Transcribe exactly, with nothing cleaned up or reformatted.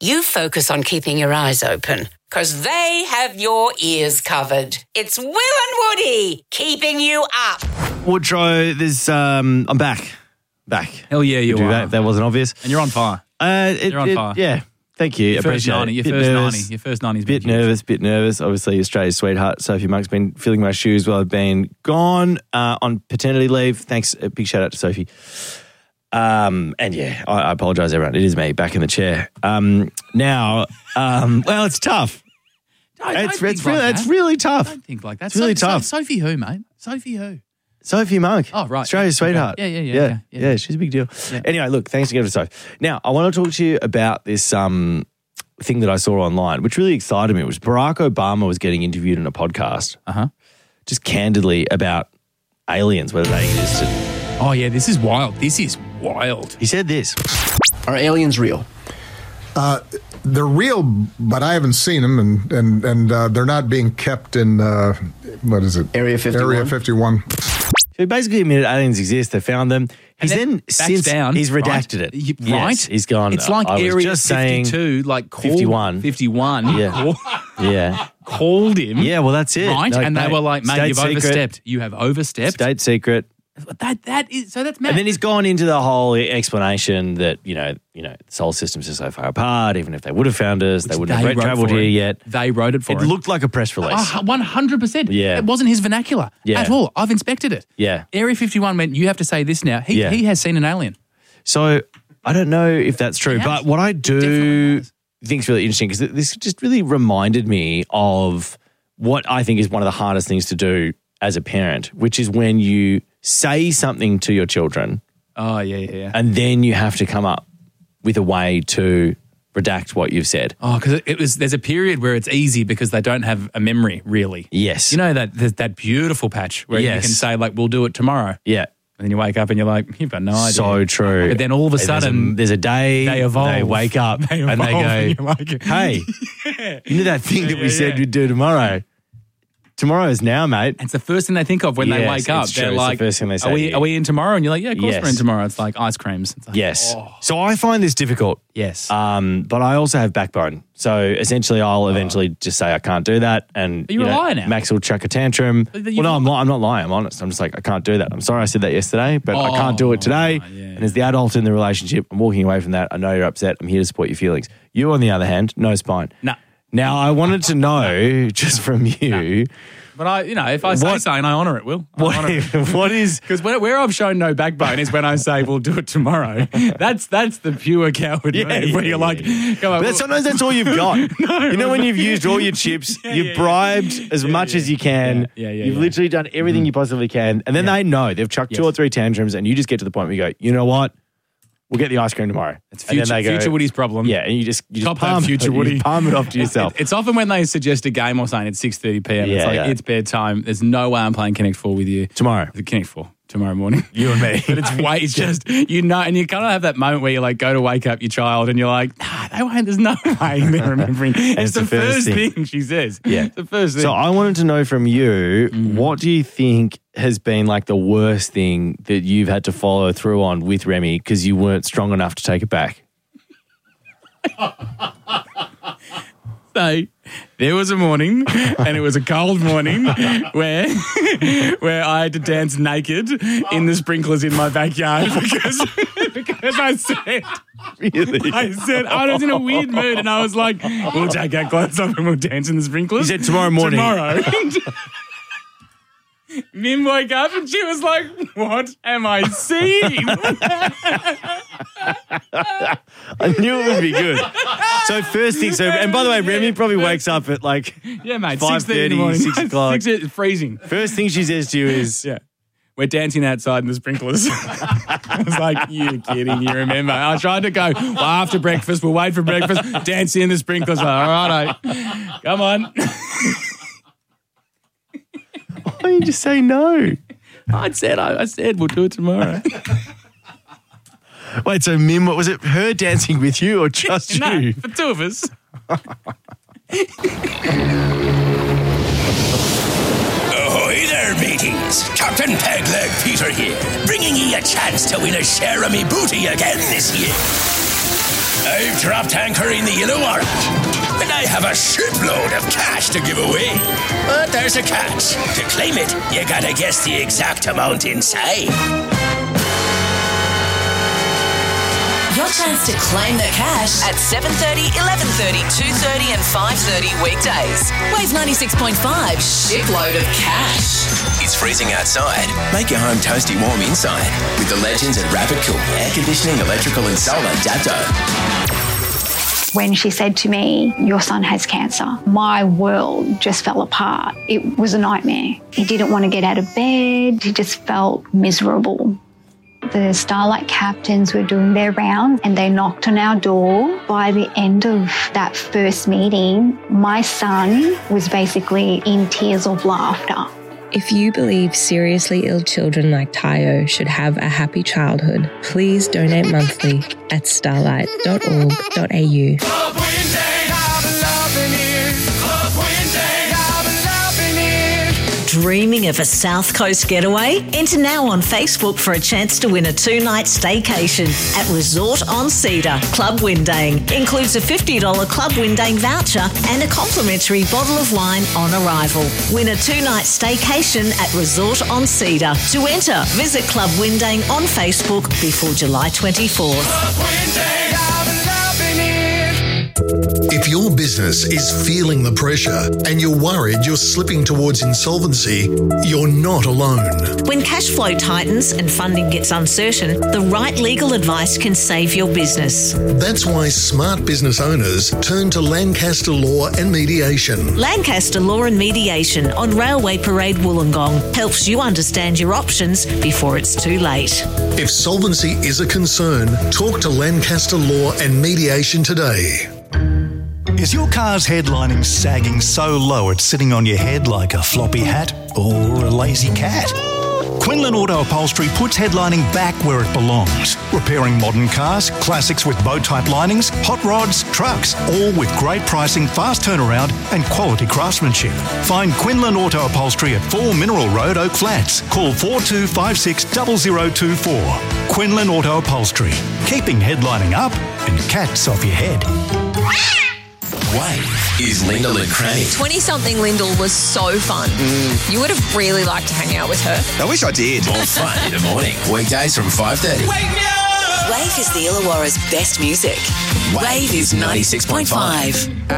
you focus on keeping your eyes open, because they have your ears covered. It's Will and Woody keeping you up. Woodrow, there's, um, I'm back. Back. Hell yeah, you are. That, that wasn't obvious. And you're on fire. Uh, it, You're on it, fire. Yeah. Thank you. Your first Appreciate ninety. it. Your Bit first nervous. ninety. Your first ninety's Bit nervous, bit nervous. Obviously, Australia's sweetheart, Sophie Monk's been filling my shoes while I've been gone uh, on paternity leave. Thanks. A big shout out to Sophie. Um, and yeah, I, I apologise, everyone. It is me back in the chair. Um, now, um, well, it's tough. Don't, It's, don't it's, think really, like it's that. really tough. Don't think like that. It's really So- tough. So- Sophie who, mate? Sophie who? Sophie Monk. Oh, right. Australia's Okay. sweetheart. Yeah, yeah, yeah, Yeah, okay. yeah. Yeah. she's a big deal. Yeah. Anyway, look, thanks again for Sophie. Now, I want to talk to you about this um, thing that I saw online, which really excited me. It was Barack Obama was getting interviewed in a podcast, Uh-huh. just candidly about aliens, whether they existed. Oh, yeah, this is wild. This is wild. He said this. Are aliens real? Uh, they're real, but I haven't seen them, and and and uh, they're not being kept in uh, what is it? Area fifty-one? Area fifty-one. So he basically admitted aliens exist. They found them. He's And then, then backs since down, he's redacted right? it. You- Yes, right? he's gone. It's like I was Area just saying fifty-two, like called, fifty-one. fifty-one. Yeah. Call, Yeah. called him. Yeah, well, that's it. Right? No, and they mate, were like, mate, state you've secret, overstepped. You have overstepped. State secret. That, that is, so that's mad. And then he's gone into the whole explanation that, you know, you know, solar systems are so far apart, even if they would have found us, they wouldn't They have wrote travelled for here him. yet. They wrote it for It him. looked like a press release. Oh, one hundred percent. Yeah. It wasn't his vernacular Yeah. at all. I've inspected it. Yeah. Area fifty-one went, you have to say this now. He, Yeah. he has seen an alien. So I don't know if that's true, He has. but what I Definitely do has. think is really interesting because this just really reminded me of what I think is one of the hardest things to do as a parent, which is when you say something to your children Oh, yeah, yeah, yeah. and then you have to come up with a way to redact what you've said. Oh, because it, it was. There's a period where it's easy because they don't have a memory, really. Yes. You know that that, that beautiful patch where you Yes. can say, like, we'll do it tomorrow. Yeah. And then you wake up and you're like, you've got no idea. So true. But then all of a There's sudden, there's a, there's a day they evolve. they wake up They and they evolve and go, you're like, hey, you know that thing that we yeah, said yeah. we'd do tomorrow? Tomorrow is now, mate. It's the first thing they think of when they Yes, wake up. it's true. They're It's the like, first thing they say are to we, you. are we in tomorrow? And you're like, yeah, of course Yes. we're in tomorrow. It's like ice creams. It's like, Yes. oh. So I find this difficult. Yes. Um, but I also have backbone. So essentially, I'll eventually just say I can't do that, and You're you a know, liar now. Max will chuck a tantrum. But Well, you- no, I'm not. I'm not lying. I'm honest. I'm just like I can't do that. I'm sorry I said that yesterday, but I can't do it today. Oh, yeah. And as the adult in the relationship, I'm walking away from that. I know you're upset. I'm here to support your feelings. You, on the other hand, no spine. No. Now I wanted to know just from you But I, you know, if I say What- something, I honour it, Will. what, what is Because where, where I've shown no backbone is when I say we'll do it tomorrow. That's that's the pure coward Yeah, move, where yeah, you're yeah, like, yeah. come on. But that's, sometimes that's all you've got. you know, when you've used all your chips, Yeah, you've yeah, bribed as much as you can. Yeah, yeah, yeah, you've yeah. literally done everything you possibly can. And then they know they've chucked two Yes. or three tantrums, and you just get to the point where you go, you know what? We'll get the ice cream tomorrow. It's And then future, they go, future Woody's problem. Yeah, and you just, you just Top that palm, future you Woody. palm it off to yourself. It- it's often when they suggest a game or something at six thirty p.m. Yeah, it's like, yeah. it's bedtime. There's no way I'm playing Connect four with you. Tomorrow. The Connect four. Tomorrow morning. You and me. But it's way, it's just, you know, and you kind of have that moment where you like go to wake up your child and you're like, nah, they won't, there's no way they're remembering. It's, it's the, the first first thing. thing. she says. Yeah. It's the first thing. So I wanted to know from you, Mm. what do you think has been like the worst thing that you've had to follow through on with Remy because you weren't strong enough to take it back? So there was a morning, and it was a cold morning, where where I had to dance naked in the sprinklers in my backyard because because I said Really? I said I was in a weird mood, and I was like, we'll take our clothes off and we'll dance in the sprinklers. You said tomorrow morning. Tomorrow. Mim woke up and she was like, what am I seeing? I knew it would be good. So first thing, so and by the way, Remy probably wakes up at like Yeah, mate. five six thirty in the thirty, morning. six o'clock. Six, it's freezing. First thing she says to you is, Yeah. We're dancing outside in the sprinklers. I was like, you're kidding, you remember. I tried to go, well, after breakfast, we'll wait for breakfast, dance in the sprinklers. Like, all right, come on. why don't you just say no? I said, I, I said, we'll do it tomorrow. Wait, so Mim, what was it? Her dancing with you or just No, you? the two of us. Ahoy there, mateys! Captain Pegleg Peter here, bringing ye a chance to win a share of me booty again this year. I've dropped anchor in the Illawarra, and I have a shipload of cash to give away. But there's a catch. To claim it, you gotta guess the exact amount inside. Your chance to claim the cash at seven thirty, eleven thirty, two thirty and five thirty weekdays. Wave ninety-six point five, shipload of cash. It's freezing outside. Make your home toasty warm inside with the legends at Rapid Cool Air Conditioning, Electrical and Solar Dapto. When she said to me, your son has cancer, my world just fell apart. It was a nightmare. He didn't want to get out of bed. He just felt miserable. The Starlight captains were doing their rounds and they knocked on our door. By the end of that first meeting, my son was basically in tears of laughter. If you believe seriously ill children like Tayo should have a happy childhood, please donate monthly at starlight dot org dot a u. Dreaming of a South Coast getaway? Enter now on Facebook for a chance to win a two-night staycation at Resort on Cedar. Club Windang includes a fifty dollars Club Windang voucher and a complimentary bottle of wine on arrival. Win a two-night staycation at Resort on Cedar. To enter, visit Club Windang on Facebook before July twenty-fourth. If your business is feeling the pressure and you're worried you're slipping towards insolvency, you're not alone. When cash flow tightens and funding gets uncertain, the right legal advice can save your business. That's why smart business owners turn to Lancaster Law and Mediation. Lancaster Law and Mediation on Railway Parade Wollongong helps you understand your options before it's too late. If solvency is a concern, talk to Lancaster Law and Mediation today. Is your car's headlining sagging so low it's sitting on your head like a floppy hat or a lazy cat? Quinlan Auto Upholstery puts headlining back where it belongs. Repairing modern cars, classics with bow-type linings, hot rods, trucks, all with great pricing, fast turnaround and quality craftsmanship. Find Quinlan Auto Upholstery at four Mineral Road, Oak Flats. Call four two five six zero zero two four. Quinlan Auto Upholstery. Keeping headlining up and cats off your head. Wave is Lyndall and Cranny. twenty-something Lyndall was so fun. Mm. You would have really liked to hang out with her. I wish I did. More fun in the morning. Weekdays from five thirty. Wake me up! Wave is the Illawarra's best music. Wave, Wave is ninety-six point five.